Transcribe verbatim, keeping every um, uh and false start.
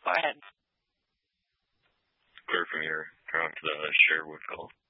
go ahead. Clear from here. Turn on to the Sherwood call.